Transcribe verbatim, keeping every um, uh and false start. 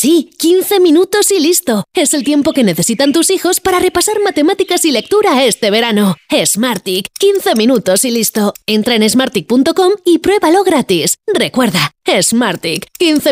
sí, quince minutos y listo. Es el tiempo que necesitan tus hijos para repasar matemáticas y lectura este verano. Smartick, quince minutos y listo. Entra en smartick punto com y pruébalo gratis. Recuerda, Smartick, quince